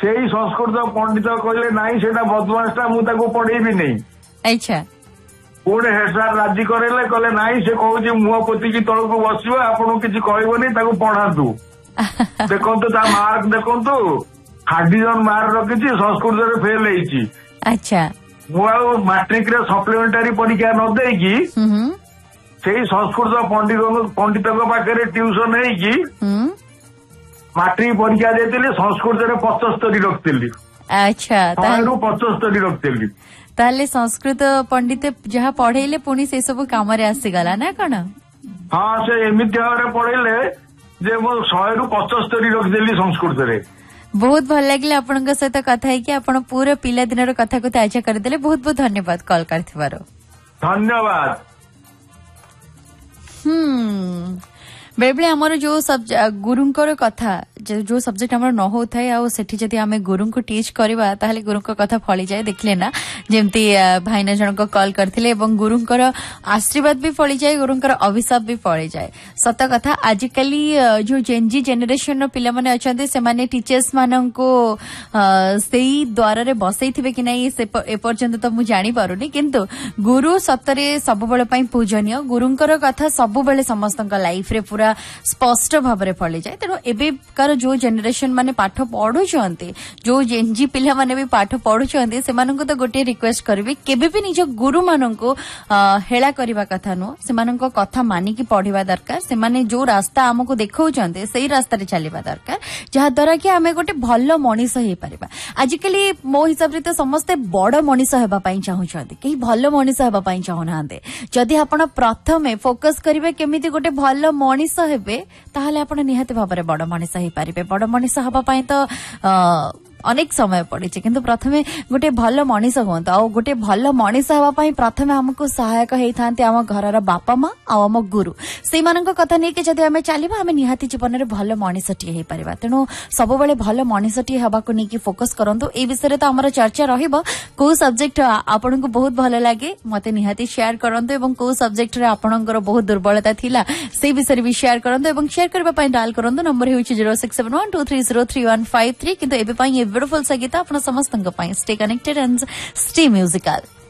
से संस्कृत पंडित कहले नाई सेटा बदमाशटा मुझे पढ़ेबी नहीं। अच्छा पुणे हेड सार राजी करेले कहले नाई से कहूँ मुह पोतिकी तलक बस आपन कि कहबनी पढ़ातु देखु मार्क देखु 30 जन मार्क रखी संस्कृत फेल होती। अच्छा मु मैट्रिक सप्लीमेंटारी परीक्षा न देकी से संस्कृत पंडित पाखे ट्यूशन होगी मैट्रिक परीक्षा देती संस्कृत 75 रखी। अच्छा 75 रखी। ताले संस्कृत पंडित जहाँ पढ़ेले पुणी से सब काम आसीगला ना कौन? हाँ से एमती भाव पढ़ेले जे मो 100 ରୁ 75 रखिदेली संस्कृत। बहुत भल लगे आपन सहित कथा है कि आपण पूरा पिला दिन कथा को ताजा करदेले। बहुत बहुत धन्यवाद कॉल करथिबारो। धन्यवाद। बेले बेले आमर जो गुरुंकर कथा जो सब्जेक्ट आमर न होता है आ सेठी जदि आमे गुरु को टीच करबा ताहले गुरुंक कथा फली जाए। देखले ना जेमती भाईना जनक कॉल करथिले एवं गुरुंकर आशीर्वाद भी फली जाए गुरुंकर अभिशाप भी फली जाए। सत कथा आजिकली जो जेनजी जेनेरेशन रो पिला माने अछंते से माने टीचर्स मानको सेई द्वारा रे बसैथिबे कि नै से ए पर्यंत तो मु जानि पारुनी किंतु गुरु सतरे सब बेले पई पूजनीय गुरुंकर कथा सब बेले समस्तक लाइफ रे पूरा स्पष्ट भाव में फली जाए। तेणु एबेकार जो जेनेरेशन माने पाठ पढ़ुचंती जो जेनजी पिला माने भी पाठ पढ़ुचंती सेमानंको तो गोटे रिक्वेस्ट करबी केबे भी निज गुरु मानंको हेला करबा कथा नो सेमानंको कथा मानी की पढ़िबा दरकार। सेमाने जो रास्ता हमको देखौचंती सेही रास्ता रे चलीबा दरकार जहा द्वारा कि आमे गोटे भलो मनीष हे परिबा। आजिकली मो हिसाब रे तो समस्ते बड़ मनीष हेबा पई चाहुचंती केही भलो मनीष हेबा पई चाहुनांते। जदि आपण प्रथमे फोकस करिवे केमिति गोटे भलो मनीष हेबे ताहले आपण निहाती भाबरे बड़ मनीष हे पारिबे। बड़ मनीष हबा पई तो अनेक समय पड़े किंतु प्रथमे गोटे भल मनीष हुंत आ गोटे भल मनीष हवा पई प्रथमे हमको सहायक हेई थांते आम घरर बापा माँ आम गुरु से कथा नहीं कि जदि आमे चलिबा आमे निहाती जीवन रे भल मनीषटी हेई परिबा। तेणु सब बेले भल मनीषटी हवा को नहीं फोकस करंतु। ए विषय तो हमर चर्चा रहिबो को सब्जेक्ट आपन को बहुत भल लागे मते निहाती शेयर करंतु एवं को सब्जेक्ट रे आपनकर बहुत दुर्बलता थिला से विषय भी शेयर करंतु एवं शेयर करबा पई डायल करंतु। नंबर हेउची 0671230315 किंतु एबे पई ब्यूटीफुल संगीत अपन समस्त stay connected and stay musical.